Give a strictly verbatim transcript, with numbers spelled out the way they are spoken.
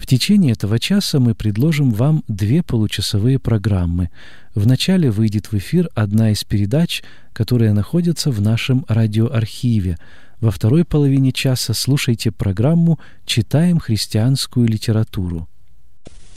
течение этого часа мы предложим вам две получасовые программы. Вначале выйдет в эфир одна из передач, которые находятся в нашем радиоархиве. Во второй половине часа слушайте программу «Читаем христианскую литературу».